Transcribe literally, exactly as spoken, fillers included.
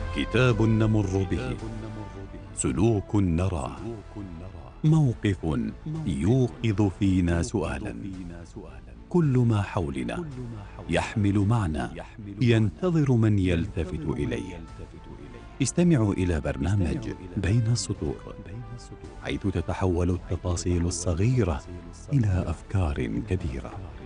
كتاب نمر به، سلوك نراه، موقف يوقظ فينا سؤالا. كل ما حولنا يحمل معنى ينتظر من يلتفت إليه. استمعوا إلى برنامج بين السطور، حيث تتحول التفاصيل الصغيرة إلى أفكار كبيرة.